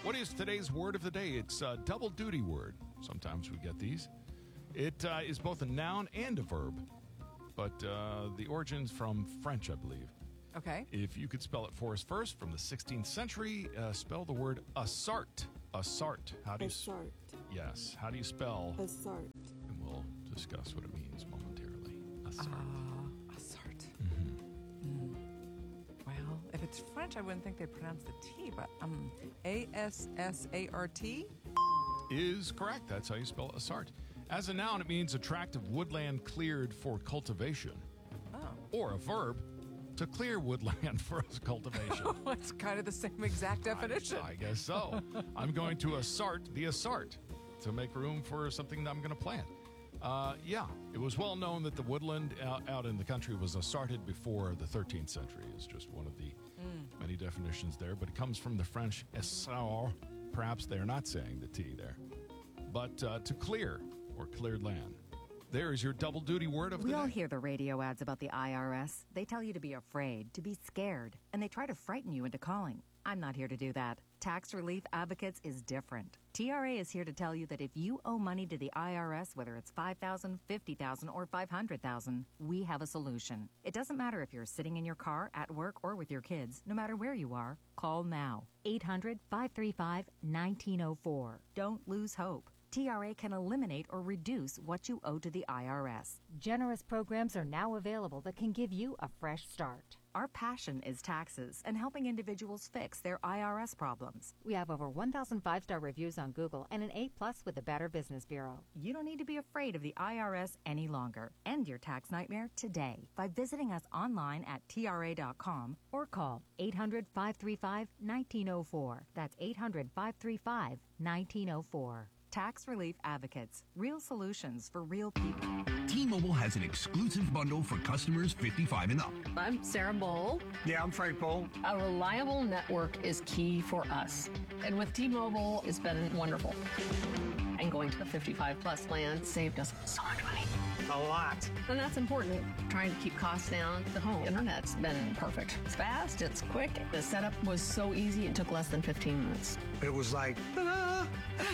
What is today's word of the day? It's a double duty word. Sometimes we get these. It is both a noun and a verb, but the origin's from French, I believe. Okay. If you could spell it for us first, from the 16th century, spell the word assart. Assart. How do you? Assart. Yes. How do you spell? Assart. And we'll discuss what it means momentarily. Assart. Assart. Well, if it's French, I wouldn't think they'd pronounce the T, but A-S-S-A-R-T? Is correct. That's how you spell assart. As a noun, it means a tract of woodland cleared for cultivation. Oh. Or a verb, to clear woodland for cultivation. It's kind of the same exact definition. I guess so. I'm going to assart the assart to make room for something that I'm going to plant. It was well known that the woodland out in the country was assarted before the 13th century. It's just one of the many definitions there, but it comes from the French essart. Perhaps they're not saying the T there. But to clear or cleared land. There is your double duty word of the day. We all hear the radio ads about the IRS. They tell you to be afraid, to be scared, and they try to frighten you into calling. I'm not here to do that. Tax Relief Advocates is different. TRA is here to tell you that if you owe money to the IRS, whether it's $5,000, $50,000, or $500,000, we have a solution. It doesn't matter if you're sitting in your car, at work, or with your kids. No matter where you are, call now. 800-535-1904. Don't lose hope. TRA can eliminate or reduce what you owe to the IRS. Generous programs are now available that can give you a fresh start. Our passion is taxes and helping individuals fix their IRS problems. We have over 1,000 5-star reviews on Google and an A+ with the Better Business Bureau. You don't need to be afraid of the IRS any longer. End your tax nightmare today by visiting us online at TRA.com or call 800-535-1904. That's 800-535-1904. Tax Relief Advocates. Real solutions for real people. T-Mobile has an exclusive bundle for customers 55 and up. I'm Sarah Bowl. Yeah, I'm Frank Bowl. A reliable network is key for us. And with T-Mobile, it's been wonderful. And going to the 55 plus plan saved us so much money. A lot. And that's important. Trying to keep costs down. The home internet's been perfect. It's fast, it's quick. The setup was so easy, it took less than 15 minutes. It was like, ta-da!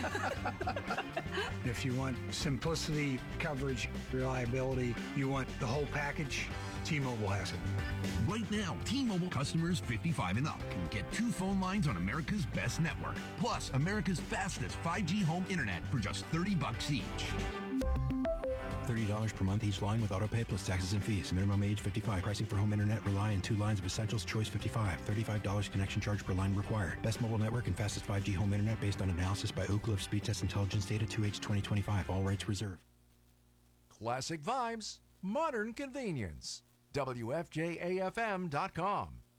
If you want simplicity, coverage, reliability, you want the whole package, T-Mobile has it. Right now, T-Mobile customers 55 and up can get 2 phone lines on America's best network, plus America's fastest 5G home internet for just $30 each. $30 per month each line with autopay plus taxes and fees. Minimum age 55. Pricing for home internet rely on 2 lines of Essentials Choice 55. $35 connection charge per line required. Best mobile network and fastest 5G home internet based on analysis by Ookla of Speed Test Intelligence data 2H 2025. All rights reserved. Classic vibes, modern convenience. WFJAFM.com.